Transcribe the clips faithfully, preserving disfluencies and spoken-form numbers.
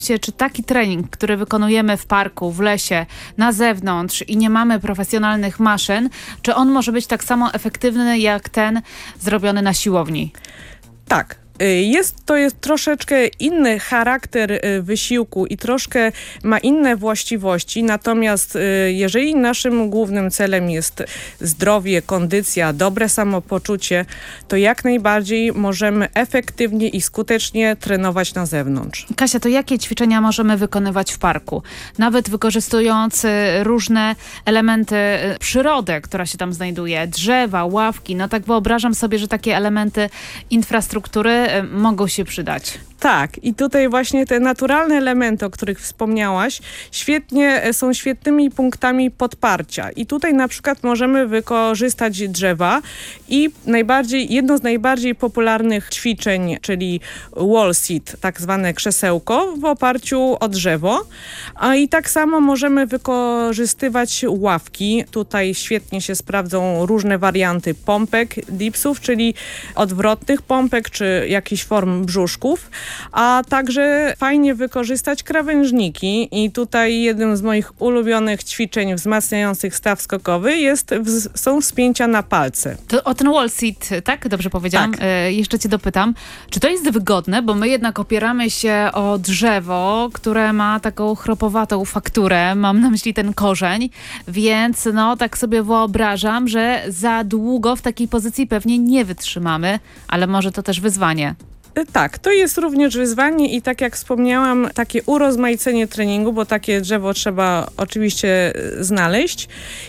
Czy taki trening, który wykonujemy w parku, w lesie, na zewnątrz i nie mamy profesjonalnych maszyn, czy on może być tak samo efektywny jak ten zrobiony na siłowni? Tak. Jest, to jest troszeczkę inny charakter wysiłku i troszkę ma inne właściwości, natomiast jeżeli naszym głównym celem jest zdrowie, kondycja, dobre samopoczucie, to jak najbardziej możemy efektywnie i skutecznie trenować na zewnątrz. Kasia, to jakie ćwiczenia możemy wykonywać w parku? Nawet wykorzystując różne elementy przyrody, która się tam znajduje, drzewa, ławki, no tak wyobrażam sobie, że takie elementy infrastruktury mogą się przydać. Tak, i tutaj właśnie te naturalne elementy, o których wspomniałaś, świetnie są świetnymi punktami podparcia. I tutaj na przykład możemy wykorzystać drzewa i najbardziej, jedno z najbardziej popularnych ćwiczeń, czyli wall sit, tak zwane krzesełko w oparciu o drzewo. A i tak samo możemy wykorzystywać ławki. Tutaj świetnie się sprawdzą różne warianty pompek, dipsów, czyli odwrotnych pompek, czy jakichś form brzuszków. A także fajnie wykorzystać krawężniki i tutaj jednym z moich ulubionych ćwiczeń wzmacniających staw skokowy jest, są wspięcia na palce. To o ten wall sit, tak? Dobrze powiedziałam? Tak. E, jeszcze cię dopytam, czy to jest wygodne, bo my jednak opieramy się o drzewo, które ma taką chropowatą fakturę, mam na myśli ten korzeń, więc no tak sobie wyobrażam, że za długo w takiej pozycji pewnie nie wytrzymamy, ale może to też wyzwanie. Tak, to jest również wyzwanie i tak jak wspomniałam, takie urozmaicenie treningu, bo takie drzewo trzeba oczywiście znaleźć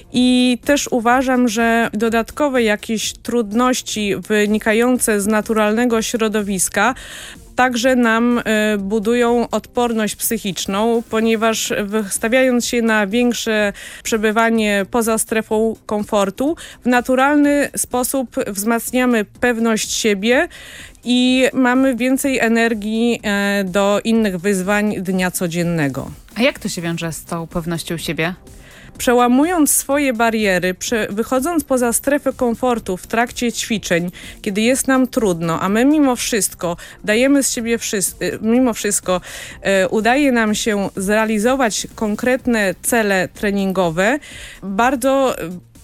i też uważam, że dodatkowe jakieś trudności wynikające z naturalnego środowiska także nam y, budują odporność psychiczną, ponieważ wystawiając się na większe przebywanie poza strefą komfortu, w naturalny sposób wzmacniamy pewność siebie i mamy więcej energii y, do innych wyzwań dnia codziennego. A jak to się wiąże z tą pewnością siebie? Przełamując swoje bariery, prze, wychodząc poza strefę komfortu w trakcie ćwiczeń, kiedy jest nam trudno, a my mimo wszystko dajemy z siebie wszystko, mimo wszystko e, udaje nam się zrealizować konkretne cele treningowe, bardzo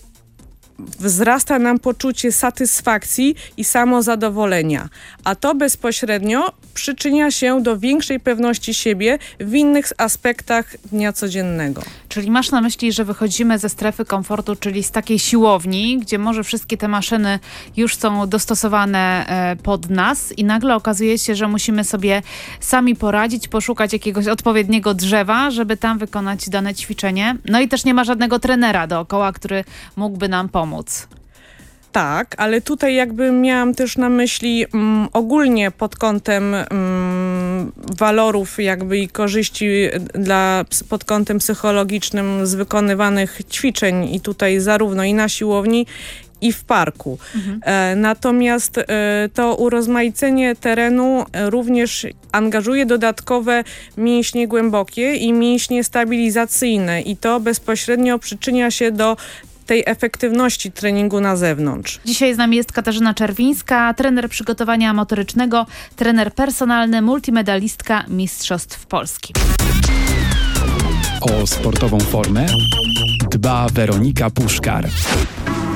wzrasta nam poczucie satysfakcji i samozadowolenia, a to bezpośrednio przyczynia się do większej pewności siebie w innych aspektach dnia codziennego. Czyli masz na myśli, że wychodzimy ze strefy komfortu, czyli z takiej siłowni, gdzie może wszystkie te maszyny już są dostosowane pod nas i nagle okazuje się, że musimy sobie sami poradzić, poszukać jakiegoś odpowiedniego drzewa, żeby tam wykonać dane ćwiczenie. No i też nie ma żadnego trenera dookoła, który mógłby nam pomóc. Tak, ale tutaj jakby miałam też na myśli um, ogólnie pod kątem um, walorów jakby i korzyści dla, pod kątem psychologicznym z wykonywanych ćwiczeń i tutaj zarówno i na siłowni, i w parku. Mhm. E, natomiast e, to urozmaicenie terenu również angażuje dodatkowe mięśnie głębokie i mięśnie stabilizacyjne i to bezpośrednio przyczynia się do tej efektywności treningu na zewnątrz. Dzisiaj z nami jest Katarzyna Czerwińska, trener przygotowania motorycznego, trener personalny, multimedalistka Mistrzostw Polski. O sportową formę dba Weronika Puszkar.